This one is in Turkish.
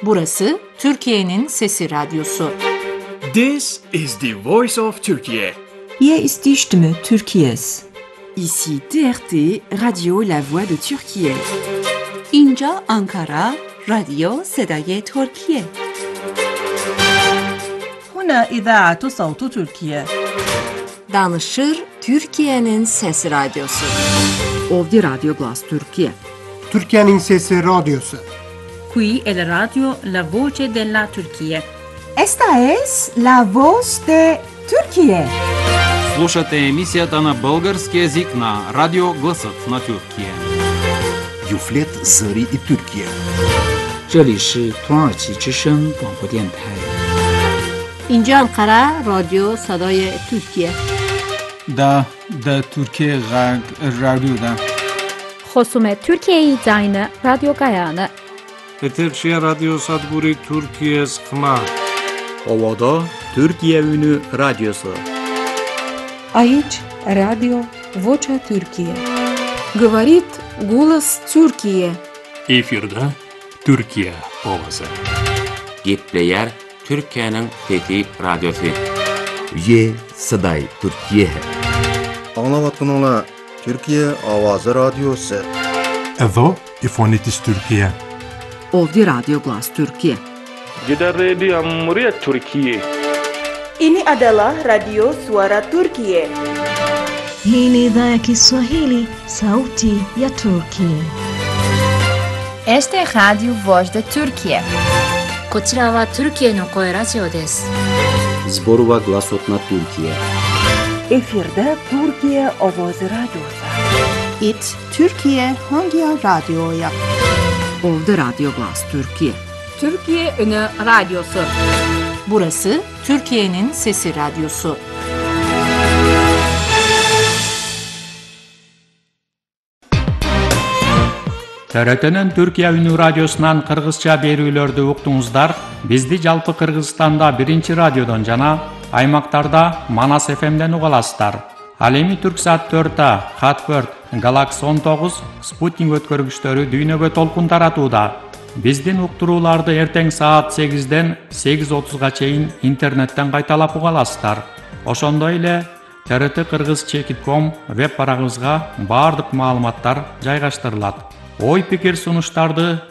Burası Türkiye'nin Sesi Radyosu. This is the voice of Turkey. Hier ist die Stimme Türkiye's. Ici TRT, Radio La Voix de Türkiye. اینجا آنکارا، رادیو صدای ترکیه. هنا إذاعة صوت تركيا. Danışır Türkiye'nin Sesi Radyosu. Ovdje Radio Glas Türkiye. Türkiye'nin Sesi Radyosu. Qui è la radio La Voce della Turchia. Esta es la voz de Türkiye. Слушате емисията на български език на Радио Гласът на Türkiye. Юфлет Зари и Türkiye. 这里是土耳其之声广播电台。 اینجا انقره رادیو صدای ترکیه. دا Türkiye Radyo'da. خصوم Türkiye Zayne Radyo Gayane. Eterşehir Radyo Sadguri Türkiye Skma. Ovada Türkiye Ünü Radyosu. Aici Radio Vocea Türkiye. Говорит голос Türkiye. Efirde Türkiye ovası. Gitleyer Türkiye'nin Fethi Radyosu. Ye Saday Türkiye. Anlavatın Türkiye Avazı Radyosu. Evo İfonitis Türkiye. Ovdje Radio Glas Türkiye. Gider Radio Muria Türkiye. Ini adalah Radio Suara Turkiye. Hii ni idhaa ya Kiswahili, sauti ya Turkiye. Este Radio Voz de Turkiye. こちらはトルキエの声ラジオです。 Zborova Glasot na Türkiye. Efirde Türkiye Ovoz Radyosu. It Türkiye Hangi Radyo'ya? Ovdje Radio Glas Türkiye. Türkiye Ünü Radyosu. Burası Türkiye'nin Sesi Radyosu. TRT'nin Türkiye Ünü Radyosu'ndan Kırgızça berүүлөрдү уктуңуздар. Bizdi жалпы Кыргызстанда биринчи радиодон жана аймактарда Манас ФМ'ден уга аласыздар. Ал эми Түрксат 4, Хатберт, Галакс 19, Спутник өткөргүчтөрү дүйнөгө толкун таратууда. Биздин уктурууларды эртең саат 8-ден 8:30га чейин интернеттен кайталап уга аласыздар. Ошондой эле TRT-Kırgız.com веб барагыбызга баардык маалыматтар жайгаштырылат. Ой пикир сунуштарды